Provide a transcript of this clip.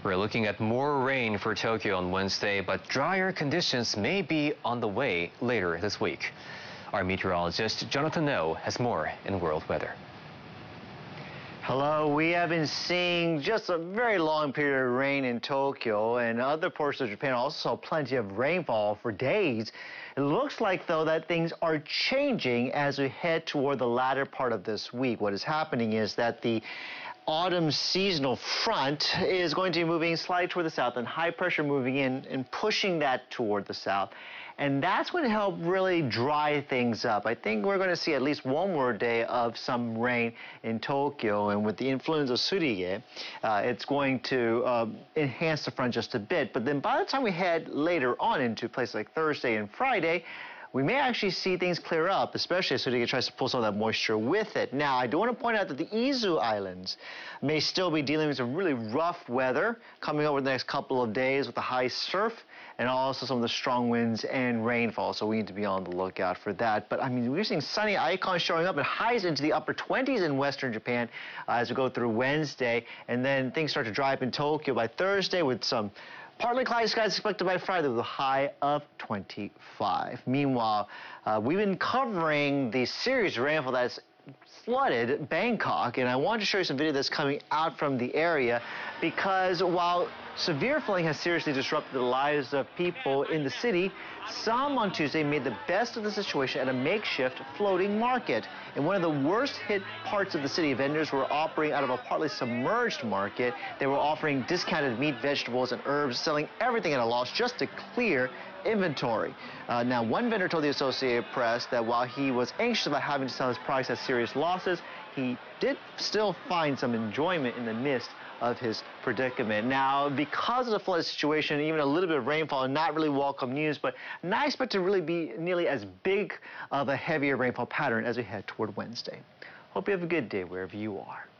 We're looking at more rain for Tokyo on Wednesday, but drier conditions may be on the way later this week. Our meteorologist Jonathan Oh has more in world weather. Hello, we have been seeing just a very long period of rain in Tokyo, and other portions of Japan also saw plenty of rainfall for days. It looks like, though, that things are changing as we head toward the latter part of this week. What is happening is that the autumn seasonal front is going to be moving slightly toward the south, and high pressure moving in and pushing that toward the south. And that's going to help really dry things up. I think we're going to see at least one more day of some rain in Tokyo, and with the influence of Surige, it's going to enhance the front just a bit. But then by the time we head later on into places like Thursday and Friday, we may actually see things clear up, especially as Surige tries to pull some of that moisture with it. Now, I do want to point out that the Izu Islands may still be dealing with some really rough weather coming over the next couple of days with the high surf and also some of the strong winds and rainfall, so we need to be on the lookout for that. But, I mean, we're seeing sunny icons showing up at highs into the upper 20s in western Japan as we go through Wednesday, and then things start to dry up in Tokyo by Thursday with some partly cloudy skies expected by Friday with a high of 25. Meanwhile, we've been covering the series of rainfall that's flooded Bangkok, and I wanted to show you some video that's coming out from the area because while severe flooding has seriously disrupted the lives of people in the city, some on Tuesday made the best of the situation at a makeshift floating market. In one of the worst hit parts of the city, vendors were operating out of a partly submerged market. They were offering discounted meat, vegetables, and herbs, selling everything at a loss just to clear inventory. Now, one vendor told the Associated Press that while he was anxious about having to sell his products at serious losses, he did still find some enjoyment in the midst of his predicament. Now, because of the flood situation, even a little bit of rainfall, not really welcome news, but not expect to really be nearly as big of a heavier rainfall pattern as we head toward Wednesday. Hope you have a good day wherever you are.